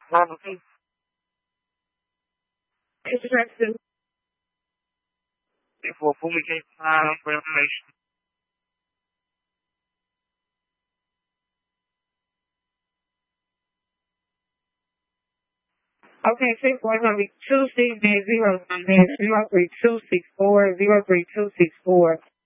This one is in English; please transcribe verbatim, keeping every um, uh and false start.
Probably. It's attractive. For publication time for information. Okay, six one gonna be two six dash zero nine dash zero three two six four zero three two six four.